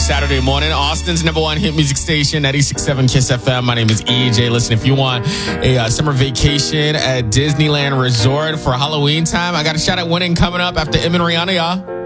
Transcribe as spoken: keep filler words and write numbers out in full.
Saturday morning. Austin's number one hit music station, ninety-six point seven Kiss F M. My name is E J. Listen, if you want a uh, summer vacation at Disneyland Resort for Halloween time, I got a shot at winning coming up after Em and Rihanna, y'all.